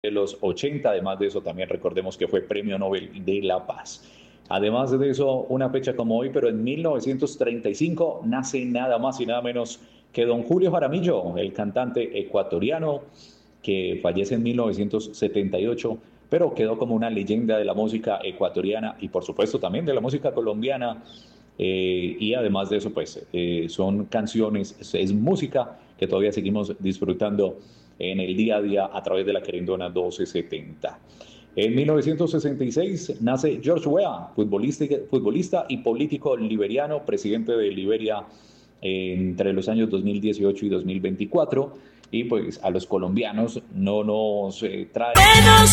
de los 80. Además de eso, también recordemos que fue Premio Nobel de la Paz. Además de eso, una fecha como hoy, pero en 1935, nace nada más y nada menos que don Julio Jaramillo, el cantante ecuatoriano que fallece en 1978, pero quedó como una leyenda de la música ecuatoriana y por supuesto también de la música colombiana. Y además de eso, pues son canciones, es música que todavía seguimos disfrutando en el día a día a través de la querendona 1270. En 1966 nace George Weah, futbolista y político liberiano, presidente de Liberia entre los años 2018 y 2024. Y pues a los colombianos no nos trae